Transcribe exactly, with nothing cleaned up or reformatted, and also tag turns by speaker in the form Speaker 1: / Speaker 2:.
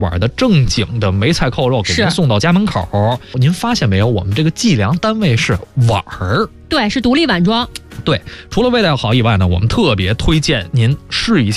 Speaker 1: 碗的正经的梅菜扣肉给您送到家门口。您发现没有，我们这个计量单位是碗儿，
Speaker 2: 对，是独立碗装。
Speaker 1: 对，除了味道好以外呢，我们特别推荐您试一下